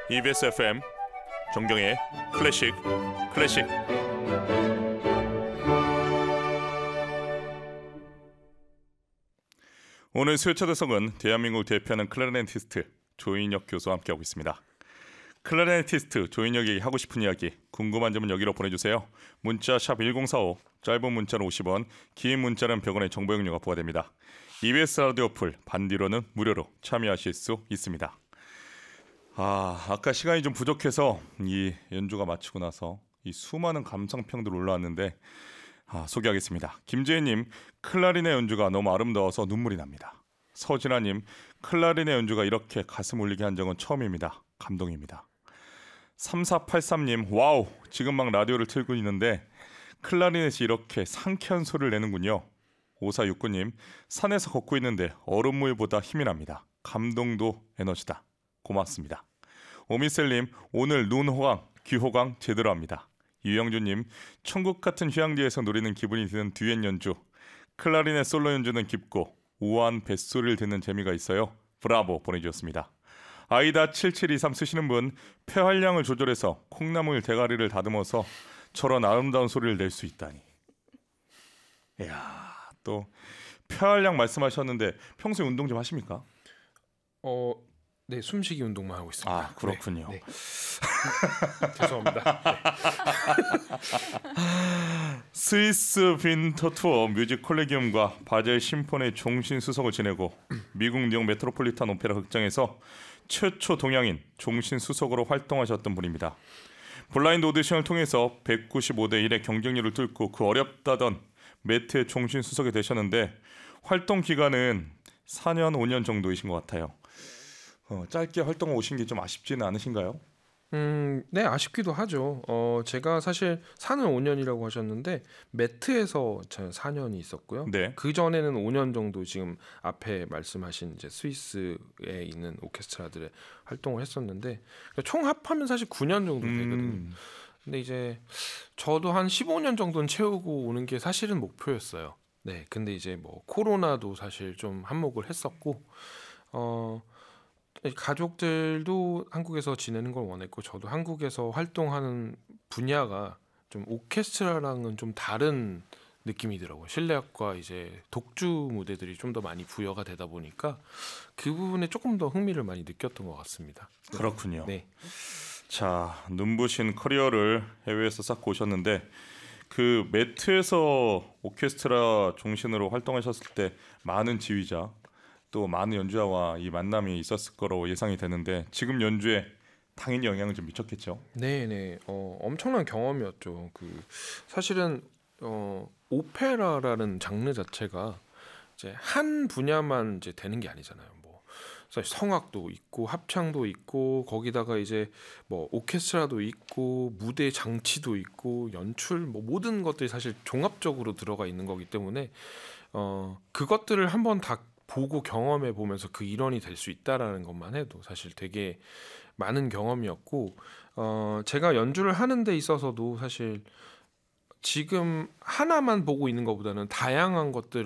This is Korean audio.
EBS FM 정경의 클래식 오늘 수요 초대석은 대한민국 대표하는 클라리네티스트 조인혁 교수와 함께하고 있습니다. 클라리네티스트 조인혁에게 하고 싶은 이야기, 궁금한 점은 여기로 보내주세요. 문자 샵 1045, 짧은 문자는 50원, 긴 문자는 100원의 정보 이용료가 부과됩니다. EBS 라디오 풀 반디로는 무료로 참여하실 수 있습니다. 아까 시간이 좀 부족해서 이 연주가 마치고 나서 이 수많은 감상평들 올라왔는데 소개하겠습니다. 김재희님, 클라리넷 연주가 너무 아름다워서 눈물이 납니다. 서진아님, 클라리넷 연주가 이렇게 가슴 울리게 한 적은 처음입니다. 감동입니다. 3483님, 와우, 지금 막 라디오를 틀고 있는데 클라리넷이 이렇게 상쾌한 소리를 내는군요. 5469님, 산에서 걷고 있는데 얼음물보다 힘이 납니다. 감동도 에너지다. 고맙습니다. 오미셀님, 오늘 눈호강, 귀호강 제대로 합니다. 유영주님, 천국 같은 휴양지에서 누리는 기분이 드는 듀엣 연주. 클라리넷 솔로 연주는 깊고 우아한 뱃소리를 듣는 재미가 있어요. 브라보 보내주셨습니다. 아이다 7723 쓰시는 분, 폐활량을 조절해서 콩나물 대가리를 다듬어서 저런 아름다운 소리를 낼 수 있다니. 이야, 또 폐활량 말씀하셨는데 평소에 운동 좀 하십니까? 네, 숨쉬기 운동만 하고 있습니다. 그렇군요. 네. 죄송합니다. 네. 스위스 빈터 투어 뮤직 콜레기움과 바젤 심포니 종신 수석을 지내고 미국 뉴욕 메트로폴리탄 오페라 극장에서 최초 동양인 종신 수석으로 활동하셨던 분입니다. 블라인드 오디션을 통해서 195대 1의 경쟁률을 뚫고 그 어렵다던 매트의 종신 수석이 되셨는데 활동 기간은 4년 5년 정도이신 것 같아요. 짧게 활동을 오신 게 좀 아쉽지는 않으신가요? 네, 아쉽기도 하죠. 제가 사실 4년 5년이라고 하셨는데 매트에서 4년이 있었고요. 네. 그 전에는 5년 정도 지금 앞에 말씀하신 이제 스위스에 있는 오케스트라들의 활동을 했었는데 총 합하면 사실 9년 정도 되거든요. 근데 이제 저도 한 15년 정도는 채우고 오는 게 사실은 목표였어요. 네, 근데 이제 뭐 코로나도 사실 좀 한몫을 했었고, 가족들도 한국에서 지내는 걸 원했고 저도 한국에서 활동하는 분야가 좀 오케스트라랑은 좀 다른 느낌이더라고요. 실내악과 이제 독주 무대들이 좀 더 많이 부여가 되다 보니까 그 부분에 조금 더 흥미를 많이 느꼈던 것 같습니다. 그렇군요. 네. 자, 눈부신 커리어를 해외에서 쌓고 오셨는데 그 매트에서 오케스트라 종신으로 활동하셨을 때 많은 지휘자 또 많은 연주자와 이 만남이 있었을 거로 예상이 되는데 지금 연주에 당연히 영향을 좀 미쳤겠죠. 네네. 엄청난 경험이었죠. 사실은 오페라라는 장르 자체가 이제 한 분야만 이제 되는 게 아니잖아요. 뭐 사실 성악도 있고 합창도 있고 거기다가 이제 뭐 오케스트라도 있고 무대 장치도 있고 연출 뭐 모든 것들이 사실 종합적으로 들어가 있는 거기 때문에 그것들을 한번 다 보고 경험해 보면서 그 일원이 될 수 있다라는 것만 해도 사실 되게 많은 경험이었고 제가 연주를 하는 데 있어서도 사실 지금 하나만 보고 있는 것보다는 다양한 것들을